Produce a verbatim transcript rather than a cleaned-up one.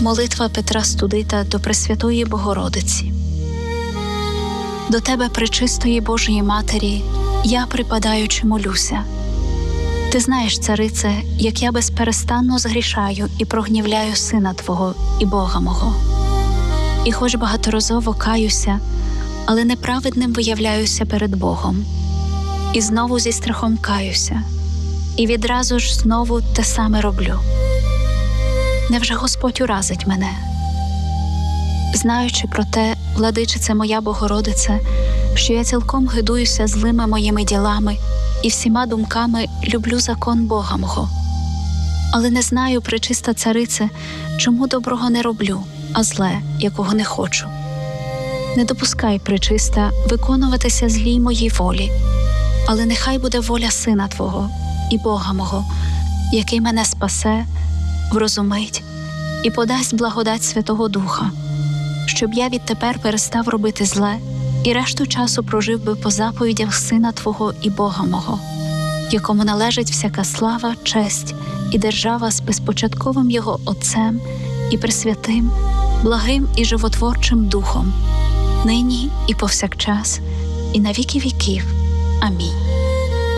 Молитва Петра Студита до Пресвятої Богородиці. До Тебе, пречистої Божої Матері, я, припадаючи, молюся. Ти знаєш, царице, як я безперестанно згрішаю і прогнівляю Сина Твого і Бога мого. І хоч багаторазово каюся, але неправедним виявляюся перед Богом. І знову зі страхом каюся, і відразу ж знову те саме роблю. Невже Господь уразить мене? Знаючи про те, владичице моя Богородице, що я цілком гидуюся злими моїми ділами і всіма думками люблю закон Бога мого. Але не знаю, пречиста царице, чому доброго не роблю, а зле, якого не хочу. Не допускай, пречиста, виконуватися злій моїй волі, але нехай буде воля Сина Твого і Бога мого, який мене спасе, врозумить і подасть благодать Святого Духа, щоб я відтепер перестав робити зле і решту часу прожив би по заповідях Сина Твого і Бога мого, якому належить всяка слава, честь і держава з безпочатковим Його Отцем і Пресвятим, благим і животворчим Духом, нині і повсякчас, і на віки віків. Амінь.